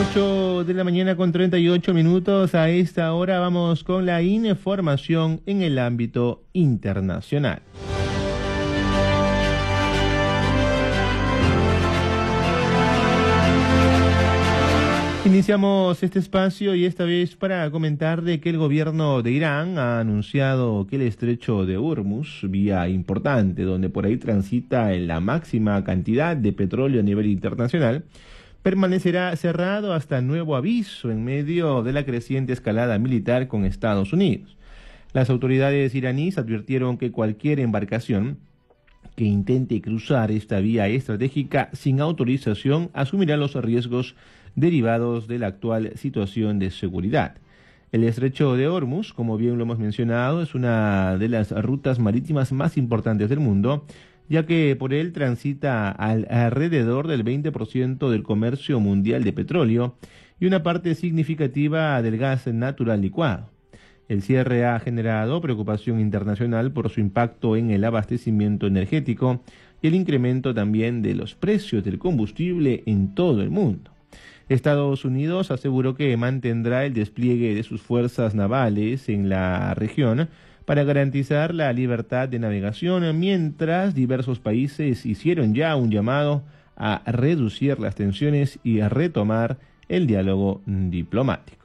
8 de la mañana con 38 minutos. A esta hora vamos con la información en el ámbito internacional. Iniciamos este espacio y esta vez para comentar de que el gobierno de Irán ha anunciado que el estrecho de Hormuz, vía importante donde por ahí transita la máxima cantidad de petróleo a nivel internacional, permanecerá cerrado hasta nuevo aviso en medio de la creciente escalada militar con Estados Unidos. Las autoridades iraníes advirtieron que cualquier embarcación que intente cruzar esta vía estratégica sin autorización asumirá los riesgos derivados de la actual situación de seguridad. El estrecho de Hormuz, como bien lo hemos mencionado, es una de las rutas marítimas más importantes del mundo, ya que por él transita alrededor del 20% del comercio mundial de petróleo y una parte significativa del gas natural licuado. El cierre ha generado preocupación internacional por su impacto en el abastecimiento energético y el incremento también de los precios del combustible en todo el mundo. Estados Unidos aseguró que mantendrá el despliegue de sus fuerzas navales en la región para garantizar la libertad de navegación, mientras diversos países hicieron ya un llamado a reducir las tensiones y a retomar el diálogo diplomático.